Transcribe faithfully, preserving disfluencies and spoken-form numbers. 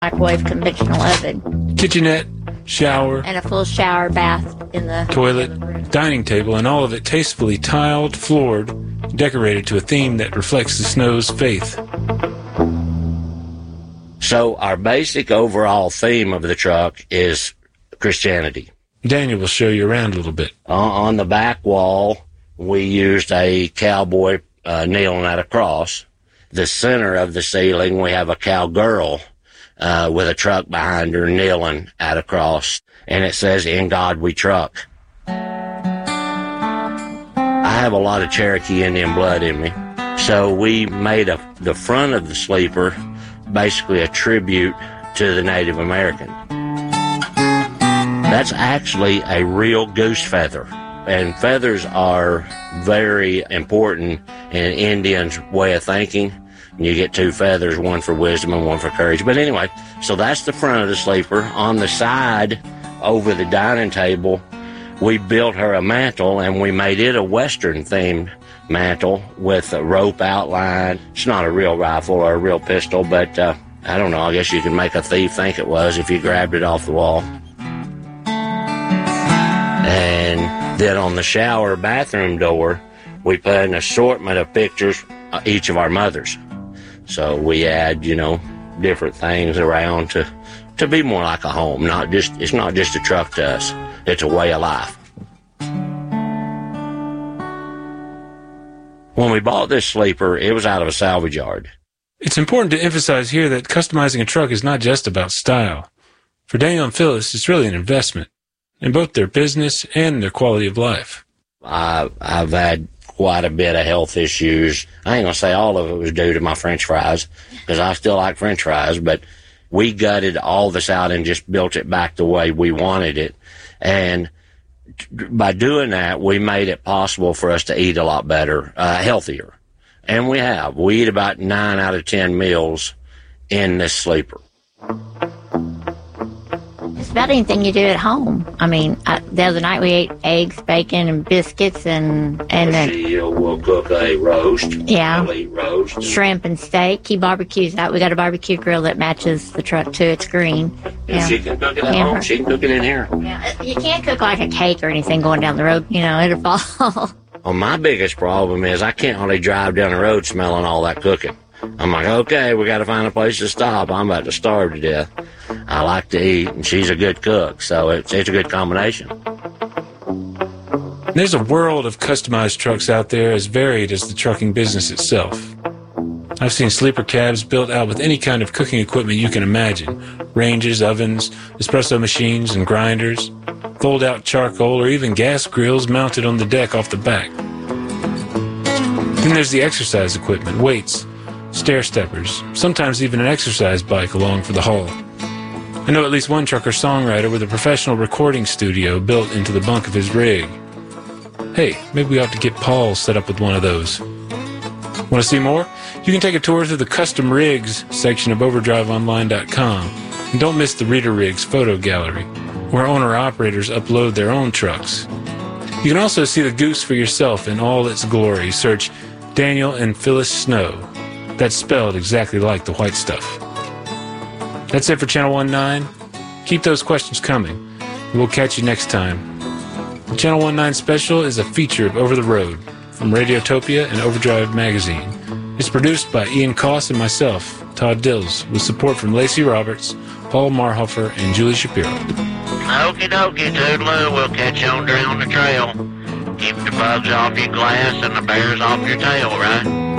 microwave conventional oven. Kitchenette, shower, and a full shower bath in the toilet, dining table, and all of it tastefully tiled, floored, decorated to a theme that reflects the Snow's faith. So our basic overall theme of the truck is Christianity. Daniel will show you around a little bit. Uh, on the back wall, we used a cowboy uh, kneeling at a cross. The center of the ceiling, we have a cowgirl uh, with a truck behind her kneeling at a cross. And it says, "In God we truck." I have a lot of Cherokee Indian blood in me. So we made a, the front of the sleeper basically a tribute to the Native American. That's actually a real goose feather. And feathers are very important in Indians' way of thinking. You get two feathers, one for wisdom and one for courage. But anyway, so that's the front of the sleeper. On the side, over the dining table, we built her a mantle, and we made it a Western-themed mantle with a rope outline. It's not a real rifle or a real pistol, but uh, I don't know. I guess you can make a thief think it was if you grabbed it off the wall. And then on the shower bathroom door, we put an assortment of pictures, uh, each of our mothers. So we add, you know, different things around to, to be more like a home. Not just, it's not just a truck to us. It's a way of life. When we bought this sleeper, it was out of a salvage yard. It's important to emphasize here that customizing a truck is not just about style. For Daniel and Phyllis, it's really an investment in both their business and their quality of life. I, I've had quite a bit of health issues. I ain't going to say all of it was due to my French fries, because I still like French fries, but we gutted all this out and just built it back the way we wanted it. And by doing that, we made it possible for us to eat a lot better, uh, healthier. And we have. We eat about nine out of ten meals in this sleeper. It's about anything you do at home. I mean, I, the other night we ate eggs, bacon, and biscuits, and and then She'll will cook a roast. Yeah, we'll eat roast. Shrimp and steak. He barbecues that. We got a barbecue grill that matches the truck too. It's green. If Yeah. she can cook it at Yeah. home, she can cook it in here. Yeah, you can't cook like a cake or anything going down the road. You know, it'll fall. Well, my biggest problem is I can't hardly drive down the road smelling all that cooking. I'm like, okay, we got to find a place to stop. I'm about to starve to death. I like to eat, and she's a good cook, so it's, it's a good combination. There's a world of customized trucks out there as varied as the trucking business itself. I've seen sleeper cabs built out with any kind of cooking equipment you can imagine. Ranges, ovens, espresso machines, and grinders. Fold-out charcoal or even gas grills mounted on the deck off the back. Then there's the exercise equipment, weights, stair steppers, sometimes even an exercise bike along for the haul. I know at least one trucker-songwriter with a professional recording studio built into the bunk of his rig. Hey, maybe we ought to get Paul set up with one of those. Want to see more? You can take a tour through the Custom Rigs section of overdrive online dot com. And don't miss the Reader Rigs photo gallery, where owner-operators upload their own trucks. You can also see the Goose for yourself in all its glory. Search Daniel and Phyllis Snow. That's spelled exactly like the white stuff. That's it for Channel nineteen. Keep those questions coming. We'll catch you next time. The Channel nineteen special is a feature of Over the Road from Radiotopia and Overdrive Magazine. It's produced by Ian Koss and myself, Todd Dills, with support from Lacey Roberts, Paul Marhofer, and Julie Shapiro. Okie dokie, toodaloo. We'll catch you on down the trail. Keep the bugs off your glass and the bears off your tail, right?